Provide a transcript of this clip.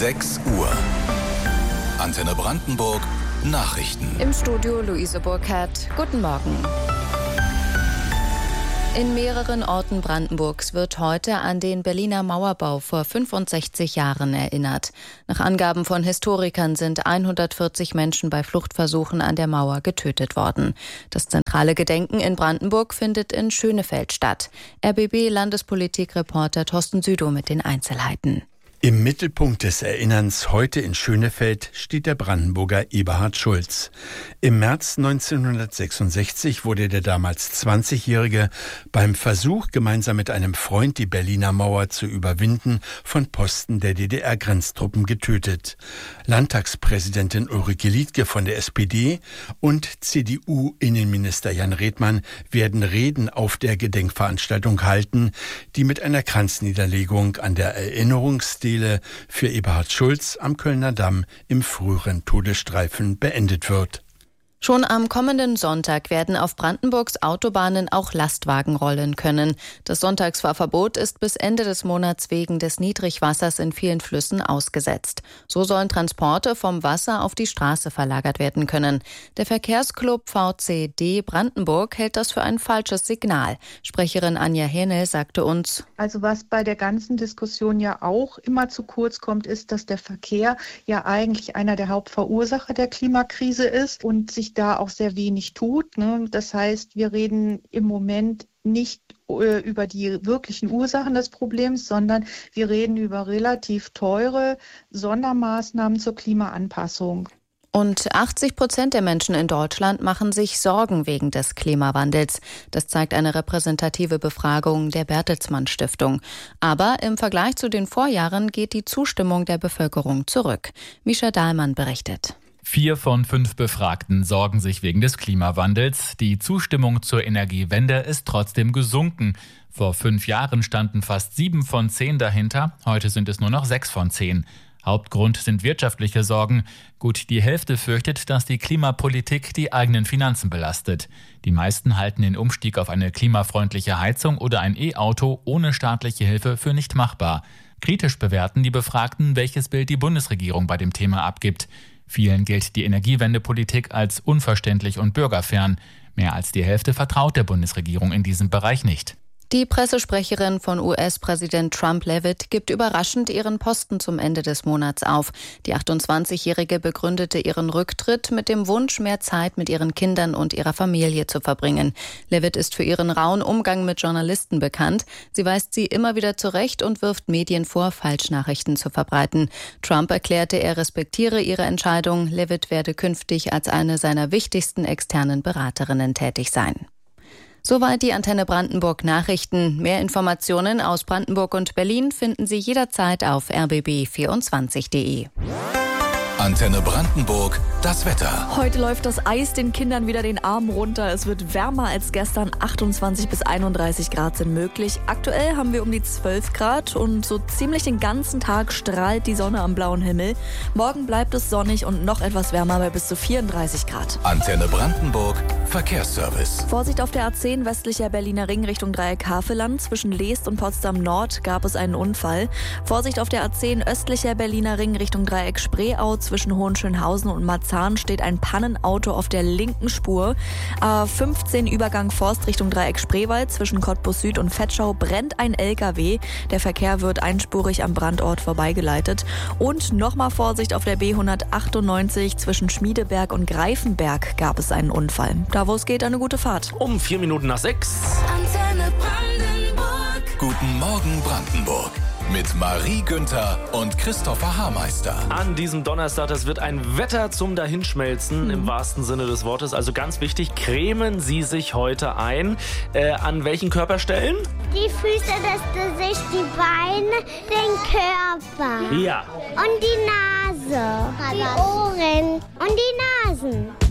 6 Uhr. Antenne Brandenburg Nachrichten. Im Studio Luise Burkhardt. Guten Morgen. In mehreren Orten Brandenburgs wird heute an den Berliner Mauerbau vor 65 Jahren erinnert. Nach Angaben von Historikern sind 140 Menschen bei Fluchtversuchen an der Mauer getötet worden. Das zentrale Gedenken in Brandenburg findet in Schönefeld statt. RBB-Landespolitik-Reporter Thorsten Südow mit den Einzelheiten. Im Mittelpunkt des Erinnerns heute in Schönefeld steht der Brandenburger Eberhard Schulz. Im März 1966 wurde der damals 20-Jährige beim Versuch, gemeinsam mit einem Freund die Berliner Mauer zu überwinden, von Posten der DDR-Grenztruppen getötet. Landtagspräsidentin Ulrike Liedtke von der SPD und CDU-Innenminister Jan Redmann werden Reden auf der Gedenkveranstaltung halten, die mit einer Kranzniederlegung an der Erinnerungsstele für Eberhard Schulz am Kölner Damm im früheren Todesstreifen beendet wird. Schon am kommenden Sonntag werden auf Brandenburgs Autobahnen auch Lastwagen rollen können. Das Sonntagsfahrverbot ist bis Ende des Monats wegen des Niedrigwassers in vielen Flüssen ausgesetzt. So sollen Transporte vom Wasser auf die Straße verlagert werden können. Der Verkehrsclub VCD Brandenburg hält das für ein falsches Signal. Sprecherin Anja Hähnel sagte uns: Also was bei der ganzen Diskussion ja auch immer zu kurz kommt, ist, dass der Verkehr ja eigentlich einer der Hauptverursacher der Klimakrise ist und sich da auch sehr wenig tut. Das heißt, wir reden im Moment nicht über die wirklichen Ursachen des Problems, sondern wir reden über relativ teure Sondermaßnahmen zur Klimaanpassung. Und 80% der Menschen in Deutschland machen sich Sorgen wegen des Klimawandels. Das zeigt eine repräsentative Befragung der Bertelsmann Stiftung. Aber im Vergleich zu den Vorjahren geht die Zustimmung der Bevölkerung zurück. Mischa Dahlmann berichtet. 4 von 5 Befragten sorgen sich wegen des Klimawandels. Die Zustimmung zur Energiewende ist trotzdem gesunken. Vor 5 Jahren standen fast 7 von 10 dahinter. Heute sind es nur noch 6 von 10. Hauptgrund sind wirtschaftliche Sorgen. Gut die Hälfte fürchtet, dass die Klimapolitik die eigenen Finanzen belastet. Die meisten halten den Umstieg auf eine klimafreundliche Heizung oder ein E-Auto ohne staatliche Hilfe für nicht machbar. Kritisch bewerten die Befragten, welches Bild die Bundesregierung bei dem Thema abgibt. Vielen gilt die Energiewendepolitik als unverständlich und bürgerfern. Mehr als die Hälfte vertraut der Bundesregierung in diesem Bereich nicht. Die Pressesprecherin von US-Präsident Trump, Leavitt, gibt überraschend ihren Posten zum Ende des Monats auf. Die 28-Jährige begründete ihren Rücktritt mit dem Wunsch, mehr Zeit mit ihren Kindern und ihrer Familie zu verbringen. Leavitt ist für ihren rauen Umgang mit Journalisten bekannt. Sie weist sie immer wieder zurecht und wirft Medien vor, Falschnachrichten zu verbreiten. Trump erklärte, er respektiere ihre Entscheidung. Leavitt werde künftig als eine seiner wichtigsten externen Beraterinnen tätig sein. Soweit die Antenne Brandenburg Nachrichten. Mehr Informationen aus Brandenburg und Berlin finden Sie jederzeit auf rbb24.de. Antenne Brandenburg, das Wetter. Heute läuft das Eis den Kindern wieder den Arm runter. Es wird wärmer als gestern. 28 bis 31 Grad sind möglich. Aktuell haben wir um die 12 Grad und so ziemlich den ganzen Tag strahlt die Sonne am blauen Himmel. Morgen bleibt es sonnig und noch etwas wärmer bei bis zu 34 Grad. Antenne Brandenburg, Verkehrsservice. Vorsicht auf der A10 westlicher Berliner Ring Richtung Dreieck Havelland. Zwischen Leest und Potsdam Nord gab es einen Unfall. Vorsicht auf der A10 östlicher Berliner Ring Richtung Dreieck Spreeau. Zwischen Hohenschönhausen und Marzahn steht ein Pannenauto auf der linken Spur. A15 Übergang Forst Richtung Dreieck Spreewald. Zwischen Cottbus Süd und Vetschau brennt ein LKW. Der Verkehr wird einspurig am Brandort vorbeigeleitet. Und nochmal Vorsicht auf der B198 zwischen Schmiedeberg und Greifenberg gab es einen Unfall. Da wo es geht, eine gute Fahrt. Um 4 Minuten nach 6. Antenne Brandenburg. Guten Morgen Brandenburg. Mit Marie Günther und Christopher Haarmeister. An diesem Donnerstag, das wird ein Wetter zum Dahinschmelzen im wahrsten Sinne des Wortes. Also ganz wichtig, cremen Sie sich heute ein. An welchen Körperstellen? Die Füße, das Gesicht, die Beine, den Körper. Ja. Und die Nase. Die Ohren und die Nasen.